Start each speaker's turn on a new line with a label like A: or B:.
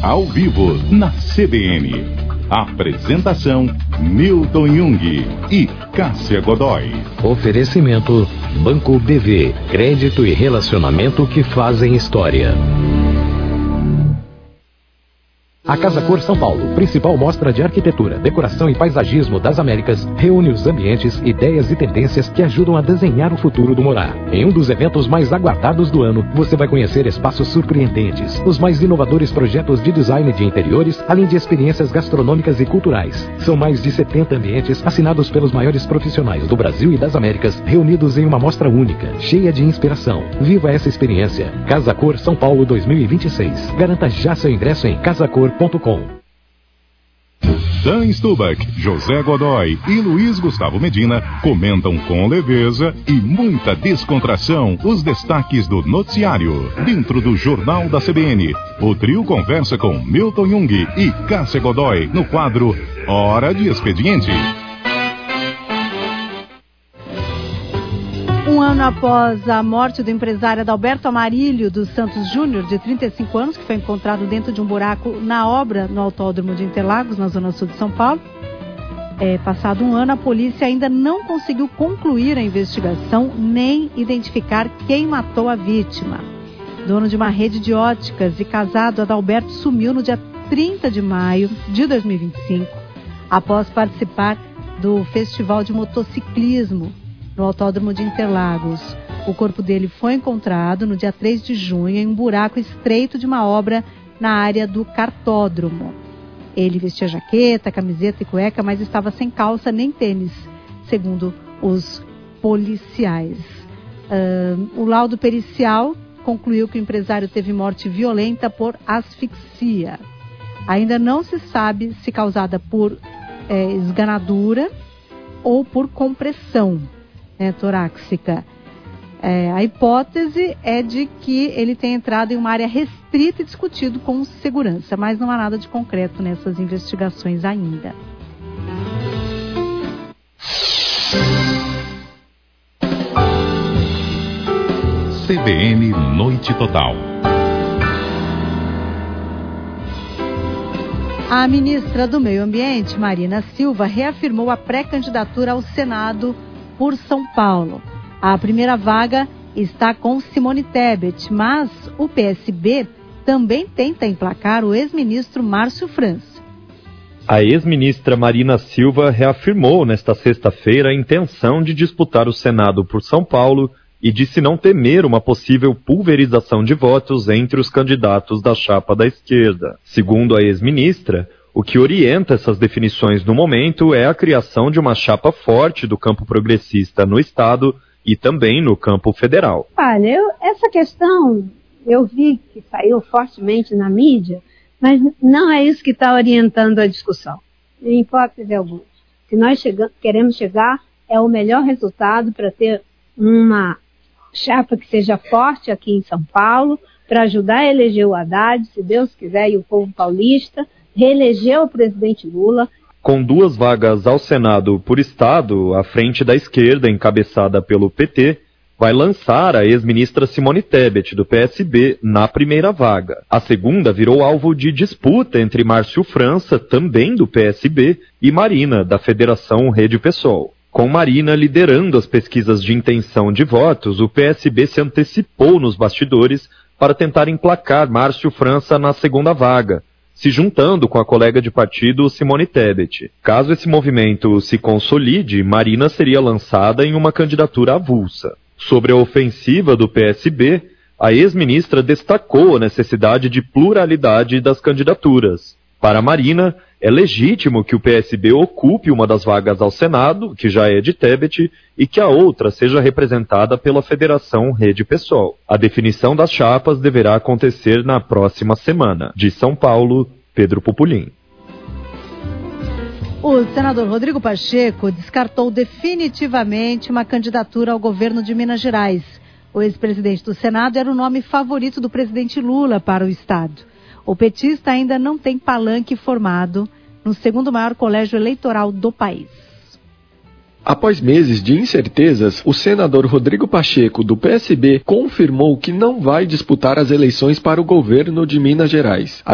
A: ao vivo na CBN. Apresentação Milton Jung e Cássia Godoy.
B: Oferecimento Banco BV, crédito e relacionamento que fazem história. A Casa Cor São Paulo, principal mostra de arquitetura, decoração e paisagismo das Américas, reúne os ambientes, ideias e tendências que ajudam a desenhar o futuro do morar. Em um dos eventos mais aguardados do ano, você vai conhecer espaços surpreendentes, os mais inovadores projetos de design de interiores, além de experiências gastronômicas e culturais. São mais de 70 ambientes assinados pelos maiores profissionais do Brasil e das Américas, reunidos em uma mostra única, cheia de inspiração. Viva essa experiência. Casa Cor São Paulo 2026. Garanta já seu ingresso em casacor.com.
A: Dan Stubach, José Godoy e Luiz Gustavo Medina comentam com leveza e muita descontração os destaques do noticiário. Dentro do Jornal da CBN, o trio conversa com Milton Jung e Cássia Godoy no quadro Hora de Expediente.
C: Um ano após a morte do empresário Adalberto Amarilho dos Santos Júnior, de 35 anos, que foi encontrado dentro de um buraco na obra no Autódromo de Interlagos, na zona sul de São Paulo. Passado um ano, a polícia ainda não conseguiu concluir a investigação nem identificar quem matou a vítima. Dono de uma rede de óticas e casado, Adalberto sumiu no dia 30 de maio de 2025, após participar do Festival de Motociclismo no Autódromo de Interlagos. O corpo dele foi encontrado no dia 3 de junho em um buraco estreito de uma obra na área do cartódromo. Ele vestia jaqueta, camiseta e cueca, mas estava sem calça nem tênis, segundo os policiais. O laudo pericial concluiu que o empresário teve morte violenta por asfixia. Ainda não se sabe se causada por esganadura ou por compressão torácica. A hipótese é de que ele tenha entrado em uma área restrita e discutido com segurança, mas não há nada de concreto nessas investigações ainda.
A: CBN Noite Total.
C: A ministra do Meio Ambiente, Marina Silva, reafirmou a pré-candidatura ao Senado por São Paulo. A primeira vaga está com Simone Tebet, mas o PSB também tenta emplacar o ex-ministro Márcio França.
D: A ex-ministra Marina Silva reafirmou nesta sexta-feira a intenção de disputar o Senado por São Paulo e disse não temer uma possível pulverização de votos entre os candidatos da chapa da esquerda. Segundo a ex-ministra, o que orienta essas definições no momento é a criação de uma chapa forte do campo progressista no Estado e também no campo federal.
E: Olha, essa questão eu vi que saiu fortemente na mídia, mas não é isso que está orientando a discussão, em hipótese alguma. Se nós queremos chegar, é o melhor resultado para ter uma chapa que seja forte aqui em São Paulo, para ajudar a eleger o Haddad, se Deus quiser, e o povo paulista, reelegeu o presidente Lula.
D: Com 2 vagas ao Senado por estado, a frente da esquerda, encabeçada pelo PT, vai lançar a ex-ministra Simone Tebet, do PSB, na primeira vaga. A segunda virou alvo de disputa entre Márcio França, também do PSB, e Marina, da Federação Rede PSOL. Com Marina liderando as pesquisas de intenção de votos, o PSB se antecipou nos bastidores para tentar emplacar Márcio França na segunda vaga, se juntando com a colega de partido Simone Tebet. Caso esse movimento se consolide, Marina seria lançada em uma candidatura avulsa. Sobre a ofensiva do PSB, a ex-ministra destacou a necessidade de pluralidade das candidaturas. Para Marina, é legítimo que o PSB ocupe uma das vagas ao Senado, que já é de Tebet, e que a outra seja representada pela Federação Rede PSOL. A definição das chapas deverá acontecer na próxima semana. De São Paulo, Pedro Pupulim.
C: O senador Rodrigo Pacheco descartou definitivamente uma candidatura ao governo de Minas Gerais. O ex-presidente do Senado era o nome favorito do presidente Lula para o estado. O petista ainda não tem palanque formado no segundo maior colégio eleitoral do país.
F: Após meses de incertezas, o senador Rodrigo Pacheco, do PSB, confirmou que não vai disputar as eleições para o governo de Minas Gerais.